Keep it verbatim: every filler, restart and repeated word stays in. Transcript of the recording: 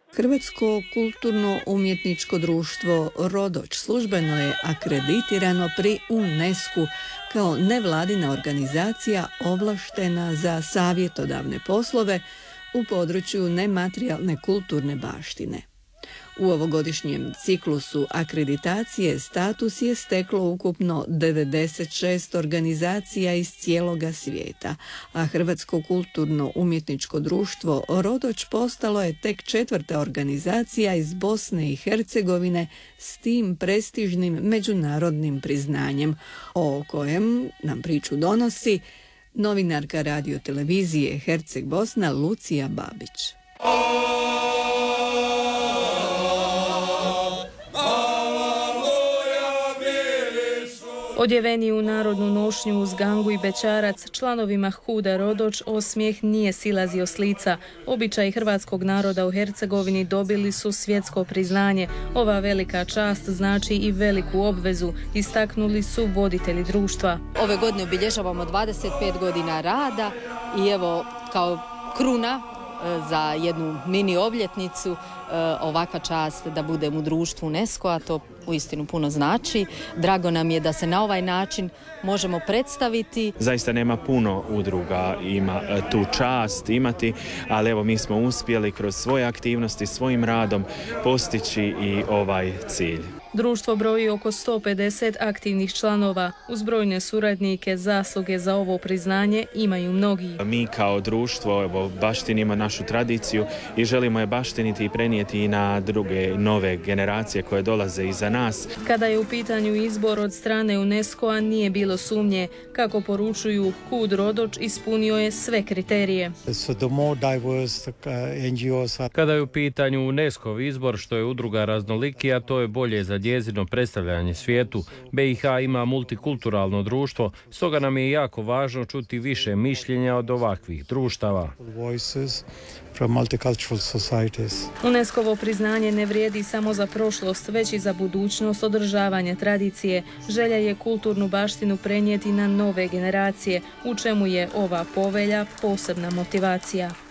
Hrvatsko kulturno-umjetničko društvo Rodoč službeno je akreditirano pri UNESCO kao nevladina organizacija ovlaštena za savjetodavne poslove u području nematerijalne kulturne baštine. U ovogodišnjem ciklusu akreditacije status je steklo ukupno devedeset šest organizacija iz cijeloga svijeta, a Hrvatsko kulturno-umjetničko društvo Rodoč postalo je tek četvrta organizacija iz Bosne i Hercegovine s tim prestižnim međunarodnim priznanjem, o kojem nam priču donosi novinarka radiotelevizije Herceg Bosna Lucija Babić. Odjeveni u narodnu nošnju uz gangu i bećarac, članovima Huda Rodoč osmijeh nije silazio s lica. Običaji hrvatskog naroda u Hercegovini dobili su svjetsko priznanje. Ova velika čast znači i veliku obvezu, istaknuli su voditelji društva. Ove godine obilježavamo dvadeset pet godina rada i evo kao kruna za jednu mini obljetnicu ovakva čast da budem u društvu UNESCO-a, to uistinu puno znači. Drago nam je da se na ovaj način možemo predstaviti. Zaista nema puno udruga ima tu čast imati, ali evo mi smo uspjeli kroz svoje aktivnosti, svojim radom postići i ovaj cilj. Društvo broji oko sto pedeset aktivnih članova. Uz brojne suradnike zasluge za ovo priznanje imaju mnogi. Mi kao društvo evo, baštinimo našu tradiciju i želimo je baštiniti i prenijeti i na druge nove generacije koje dolaze iza nas. Kada je u pitanju izbor od strane UNESCO-a nije bilo sumnje. Kako poručuju, Hud Rodoč ispunio je sve kriterije. Kada je u pitanju UNESCO izbor, što je udruga raznolikija, to je bolje za njezino predstavljanje svijetu. B i H ima multikulturalno društvo, stoga nam je jako važno čuti više mišljenja od ovakvih društava. UNESCO-ovo priznanje ne vrijedi samo za prošlost, već i za budućnost održavanja tradicije. Želja je kulturnu baštinu prenijeti na nove generacije, u čemu je ova povelja posebna motivacija.